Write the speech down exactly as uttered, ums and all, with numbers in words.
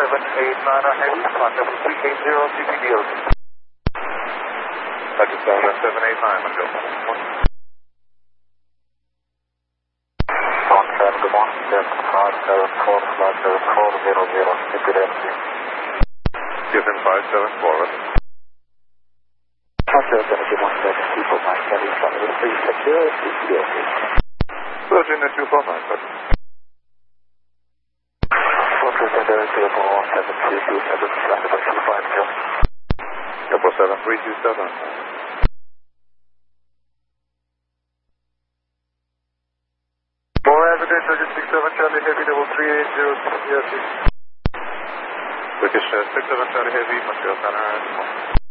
seven eight nine Heavy, contact three eight zero C P D L. That's Delta seven eight nine, Mango. One seven, good morning, five seven four, five seven four, zero zero, C P D L. Give him five seven four. five seven seven, good morning, two four nine, Kelly, front of the three six zero, C P D L. Virginia two four nine, sir. seven three two seven, flight number two five zero. Airport seven three two seven. More evidence, six seven Charlie Heavy, double three eight zero, yes. British uh, six seven Charlie Heavy, Montreal Center.